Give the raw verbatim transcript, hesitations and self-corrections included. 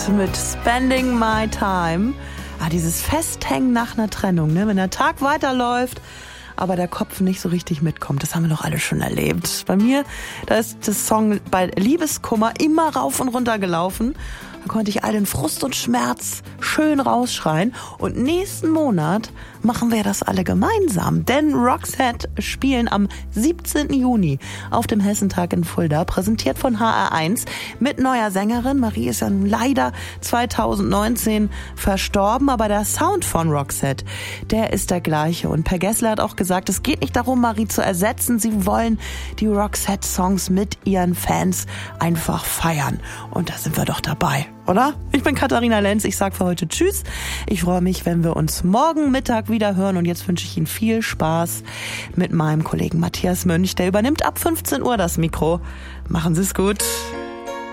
mit Spending My Time. Ah, dieses Festhängen nach einer Trennung, ne? Wenn der Tag weiterläuft, aber der Kopf nicht so richtig mitkommt. Das haben wir doch alle schon erlebt. Bei mir, da ist das Song bei Liebeskummer immer rauf und runter gelaufen. Da konnte ich all den Frust und Schmerz schön rausschreien. Und nächsten Monat machen wir das alle gemeinsam. Denn Roxette spielen am siebzehnten Juni auf dem Hessentag in Fulda, präsentiert von H R eins, mit neuer Sängerin. Marie ist ja leider zweitausendneunzehn verstorben, aber der Sound von Roxette, der ist der gleiche. Und Per Gessle hat auch gesagt, es geht nicht darum, Marie zu ersetzen. Sie wollen die Roxette-Songs mit ihren Fans einfach feiern. Und da sind wir doch dabei, oder? Ich bin Katharina Lenz, ich sag für heute Tschüss. Ich freue mich, wenn wir uns morgen Mittag wieder hören. Und jetzt wünsche ich Ihnen viel Spaß mit meinem Kollegen Matthias Mönch. Der übernimmt ab fünfzehn Uhr das Mikro. Machen Sie es gut.